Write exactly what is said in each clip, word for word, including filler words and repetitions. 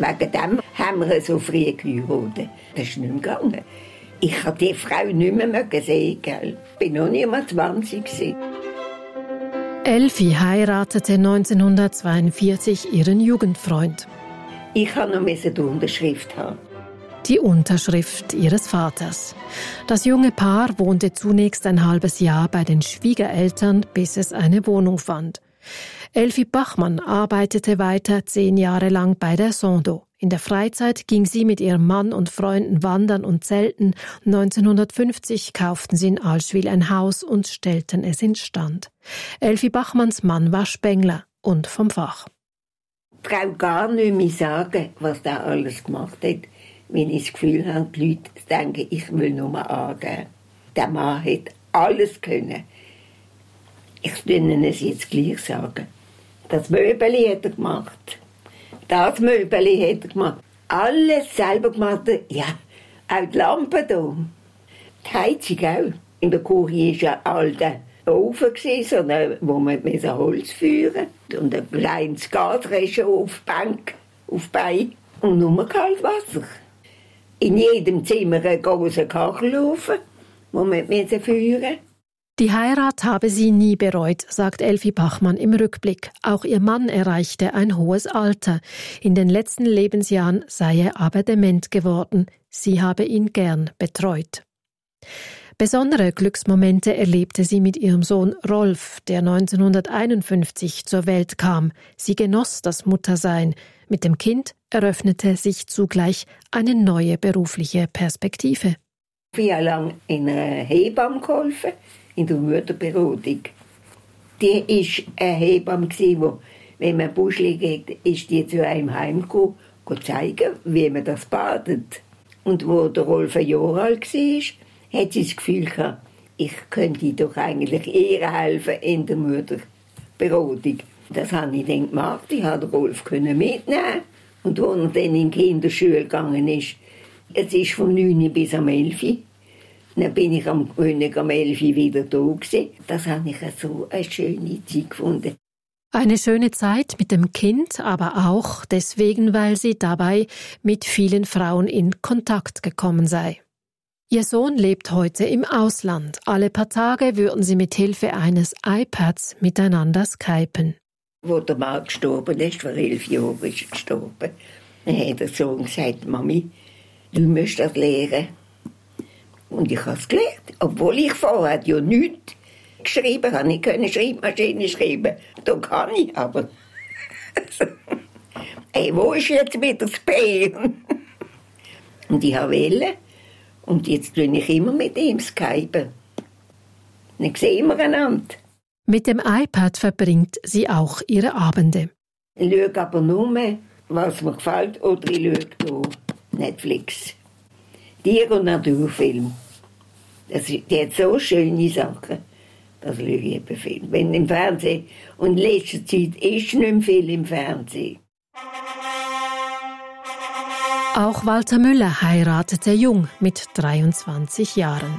Wegen dem haben wir so früh geheiratet. Das ist nicht mehr gegangen. Ich habe die Frau nicht mehr sehen, gell? Ich war noch nicht mal zwanzig. Elfi heiratete neunzehnhundertzweiundvierzig ihren Jugendfreund. Ich musste noch die Unterschrift haben. Die Unterschrift ihres Vaters. Das junge Paar wohnte zunächst ein halbes Jahr bei den Schwiegereltern, bis es eine Wohnung fand. Elfi Bachmann arbeitete weiter zehn Jahre lang bei der Sondo. In der Freizeit ging sie mit ihrem Mann und Freunden wandern und zelten. neunzehnhundertfünfzig kauften sie in Allschwil ein Haus und stellten es instand. Elfi Bachmanns Mann war Spengler und vom Fach. Ich brauche gar nicht mehr sagen, was der alles gemacht hat, wenn ich das Gefühl habe, die Leute denken, ich will nur mal angeben. Der Mann hat alles können. Ich will Ihnen es jetzt gleich sagen. Das Möbeli hat er gemacht. Das Möbeli hat er gemacht. Alles selber gemacht. Ja, auch die Lampe hier. Die Heizung auch. In der Küche war ein alter Ofen, wo man mit Holz führen musste. Und ein kleines Gasrechen auf die Bank, auf die Beine. Und nur Kaltwasser. In jedem Zimmer ein großer Kachelofen, wo man führen musste. Die Heirat habe sie nie bereut, sagt Elfi Bachmann im Rückblick. Auch ihr Mann erreichte ein hohes Alter. In den letzten Lebensjahren sei er aber dement geworden. Sie habe ihn gern betreut. Besondere Glücksmomente erlebte sie mit ihrem Sohn Rolf, der neunzehnhunderteinundfünfzig zur Welt kam. Sie genoss das Muttersein. Mit dem Kind eröffnete sich zugleich eine neue berufliche Perspektive. Ich habe lange in einer Hebamme geholfen. In der Mutterberatung. Die war eine Hebamme, die, wenn man Buschli geht, ist die zu einem heimgekommen, zeigen, wie man das badet. Und wo der Rolf ein Jahr alt war, hat sie das Gefühl gehabt, ich könnte doch eigentlich ihr helfen in der Mutterberatung. Das habe ich dann gemacht. Ich konnte Rolf mitnehmen. Und als er dann in die Kinderschule gegangen ist, es ist von neun bis am elf. Dann bin ich am König am elf wieder da gewesen. Das habe ich so eine schöne Zeit gefunden. Eine schöne Zeit mit dem Kind, aber auch deswegen, weil sie dabei mit vielen Frauen in Kontakt gekommen sei. Ihr Sohn lebt heute im Ausland. Alle paar Tage würden sie mit Hilfe eines iPads miteinander skypen. Als der Mann gestorben ist, vor elf Jahren ist er gestorben, dann hat der Sohn gesagt, Mami, du musst das lernen. Und ich habe es gelernt, obwohl ich vorher ja nichts geschrieben habe. Ich konnte Schreibmaschine schreiben. Da kann ich aber. Hey, wo ist jetzt wieder das P? Und ich wollte. Und jetzt tue ich immer mit ihm skypen. Dann sehen wir einander. Mit dem iPad verbringt sie auch ihre Abende. Ich schaue aber nur, was mir gefällt, oder ich schaue hier Netflix. Tier- und Naturfilm. Das, die hat so schöne Sachen. Das schaue ich eben viel. Wenn im Fernsehen. Und in letzter Zeit ist nicht mehr viel im Fernsehen. Auch Walter Müller heiratete jung mit dreiundzwanzig Jahren.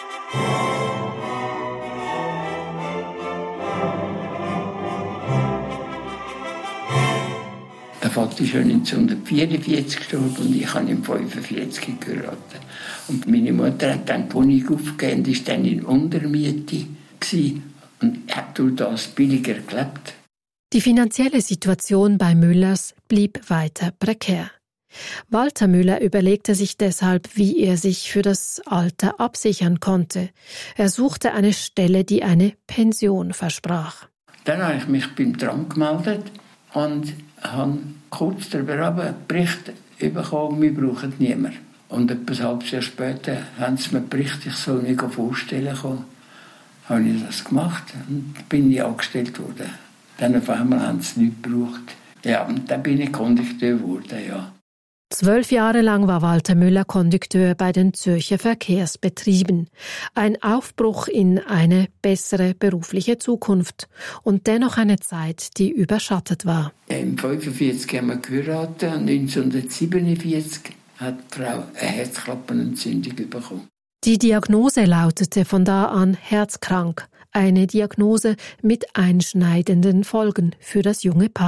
Der Vater ist neunzehnhundertvierundvierzig gestorben und ich habe ihn fünfundvierzig geheiratet. Und meine Mutter hat dann die Wohnung aufgegeben, war dann in Untermiete und hat durch das billiger gelebt. Die finanzielle Situation bei Müllers blieb weiter prekär. Walter Müller überlegte sich deshalb, wie er sich für das Alter absichern konnte. Er suchte eine Stelle, die eine Pension versprach. Dann habe ich mich beim Tram gemeldet und habe kurz darüber Bericht bekommen, wir brauchen niemanden. Und etwas halbes Jahr später haben sie mir Bericht, ich soll mich vorstellen kommen. Habe ich das gemacht und bin ich angestellt worden. Dann auf einmal haben sie nichts gebraucht. Ja, und dann bin ich Kondukteur geworden, ja. Zwölf Jahre lang war Walter Müller Kondukteur bei den Zürcher Verkehrsbetrieben. Ein Aufbruch in eine bessere berufliche Zukunft und dennoch eine Zeit, die überschattet war. Im fünfundvierzig haben wir geheiratet und neunzehnhundertsiebenundvierzig hat die Frau eine Herzklappenentzündung bekommen. Die Diagnose lautete von da an herzkrank. Eine Diagnose mit einschneidenden Folgen für das junge Paar.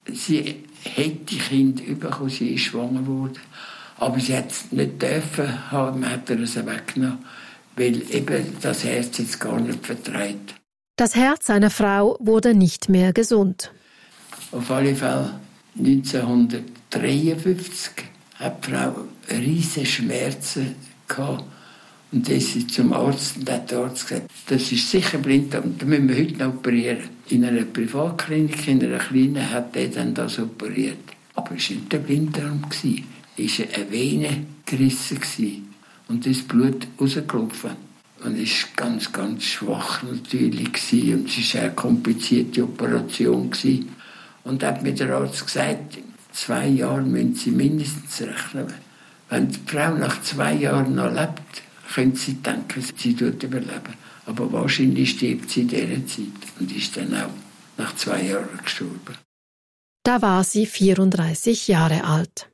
Sie hätte Kind bekommen, sie ist schwanger geworden. Aber sie hat es nicht dürfen haben, man hat ihr es weggenommen, weil eben das Herz jetzt gar nicht verträgt. Das Herz seiner Frau wurde nicht mehr gesund. Auf alle Fälle neunzehnhundertdreiundfünfzig hat die Frau riesige Schmerzen gehabt. Und dann ist sie zum Arzt und hat der Arzt gesagt, das ist sicher Blinddarm, da müssen wir heute noch operieren. In einer Privatklinik, in einer kleinen, hat er dann das operiert. Aber es war nicht der Blinddarm. Es war eine Vene gerissen und das Blut rausgelaufen. Und es war ganz, ganz schwach natürlich. Und es war eine komplizierte Operation. Und hat mir der Arzt gesagt, zwei Jahre müssen Sie mindestens rechnen. Wenn die Frau nach zwei Jahren noch lebt, können Sie denken, sie wird überleben. Aber wahrscheinlich stirbt sie in dieser Zeit und ist dann auch nach zwei Jahren gestorben. Da war sie vierunddreißig Jahre alt.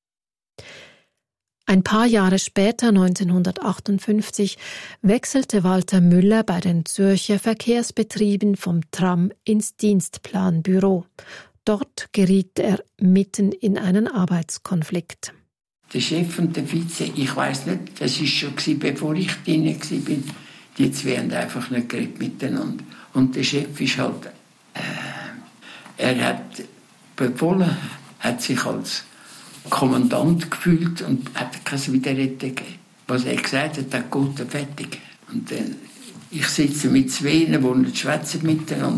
Ein paar Jahre später, neunzehnhundertachtundfünfzig, wechselte Walter Müller bei den Zürcher Verkehrsbetrieben vom Tram ins Dienstplanbüro. Dort geriet er mitten in einen Arbeitskonflikt. Der Chef und der Vize, ich weiss nicht, das war schon bevor ich drin war, die zwei haben einfach nicht geredet miteinander. Und der Chef ist halt, äh, er hat befohlen, hat sich als Kommandant gefühlt und hat kein Widerreden gegeben. Was er gesagt hat, hat gut und fertig. Und dann, ich sitze mit zwei, die nicht schwätzen miteinander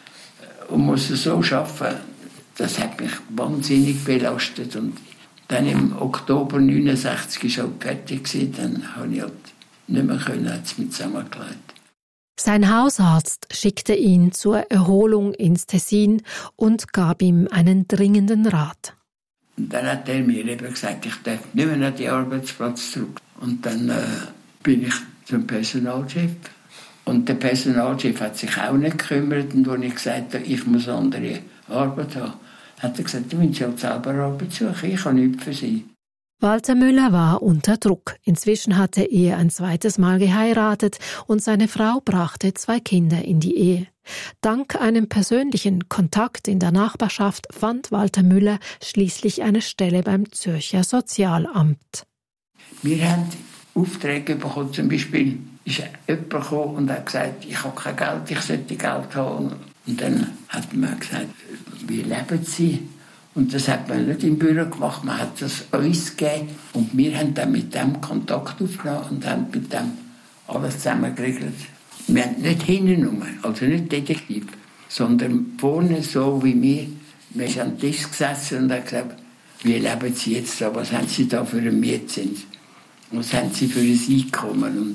und muss so arbeiten. Das hat mich wahnsinnig belastet. Und dann im Oktober neunundsechzig war halt fertig gewesen, dann habe ich halt nicht mehr können, hat es mit zusammengelegt. Sein Hausarzt schickte ihn zur Erholung ins Tessin und gab ihm einen dringenden Rat. Und dann hat er mir eben gesagt, ich darf nicht mehr an den Arbeitsplatz zurück. Und dann äh, bin ich zum Personalchef. Und der Personalchef hat sich auch nicht gekümmert. Und als ich gesagt habe, ich muss andere Arbeit haben, hat er gesagt, du musst halt selber Arbeit suchen, ich kann nichts für Sie. Walter Müller war unter Druck. Inzwischen hatte er ein zweites Mal geheiratet und seine Frau brachte zwei Kinder in die Ehe. Dank einem persönlichen Kontakt in der Nachbarschaft fand Walter Müller schließlich eine Stelle beim Zürcher Sozialamt. Wir haben Aufträge bekommen, zum Beispiel ist jemand gekommen und hat gesagt, ich habe kein Geld, ich sollte Geld haben. Und dann hat man gesagt, wie leben Sie? Und das hat man nicht im Büro gemacht, man hat das uns gegeben. Und wir haben dann mit dem Kontakt aufgenommen und haben mit dem alles zusammen geregelt. Wir haben nicht hinten, also nicht Detektiv, sondern vorne so wie wir. Wir sind am Tisch gesessen und haben gesagt, wie leben Sie jetzt da? Was haben Sie da für einen Mietzins? Was haben Sie für ein Einkommen und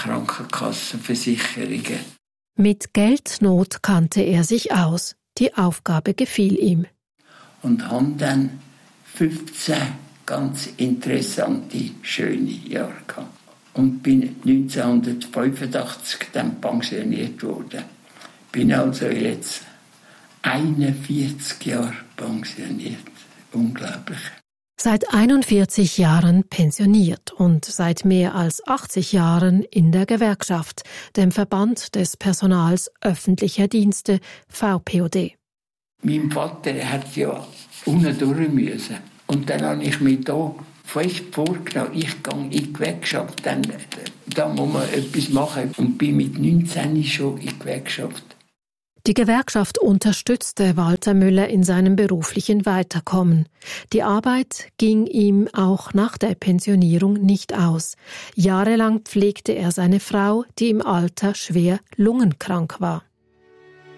Krankenkassenversicherungen? Mit Geldnot kannte er sich aus. Die Aufgabe gefiel ihm. Und haben dann fünfzehn ganz interessante, schöne Jahre gehabt. Und bin neunzehnhundertfünfundachtzig dann pensioniert worden. Bin also jetzt einundvierzig Jahre pensioniert. Unglaublich. Seit einundvierzig Jahren pensioniert und seit mehr als achtzig Jahren in der Gewerkschaft, dem Verband des Personals öffentlicher Dienste, V P O D. Mein Vater hat ja unten durch müssen. Und dann habe ich mich da fest vorgenommen, ich gehe in die Gewerkschaft, dann, da muss man etwas machen. Und bin mit neunzehn schon in die Gewerkschaft. Die Gewerkschaft unterstützte Walter Müller in seinem beruflichen Weiterkommen. Die Arbeit ging ihm auch nach der Pensionierung nicht aus. Jahrelang pflegte er seine Frau, die im Alter schwer lungenkrank war.